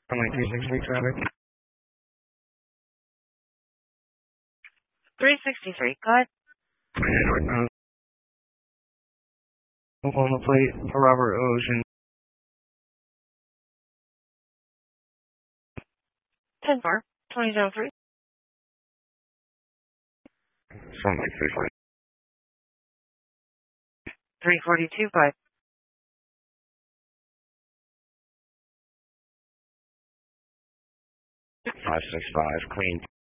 Runway 363 traffic. 363, cut. Oklahoma plate for Robert Ocean. 10-4, 2003. Runway 340. 342, cut. 565, clean.